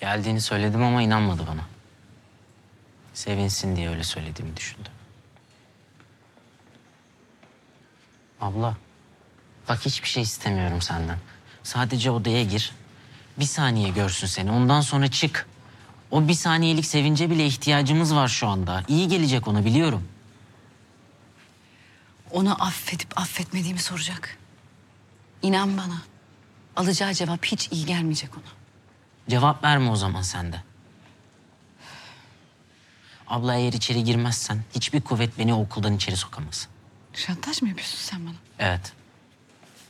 Geldiğini söyledim ama inanmadı bana. Sevinsin diye öyle söylediğimi düşündü. Abla, bak hiçbir şey istemiyorum senden. Sadece odaya gir. Bir saniye görsün seni. Ondan sonra çık. O bir saniyelik sevince bile ihtiyacımız var şu anda. İyi gelecek ona biliyorum. Onu affedip affetmediğimi soracak. İnan bana. Alacağı cevap hiç iyi gelmeyecek ona. Cevap verme o zaman sen de. Abla eğer içeri girmezsen hiçbir kuvvet beni o okuldan içeri sokamaz. Şantaj mı yapıyorsun sen bana? Evet.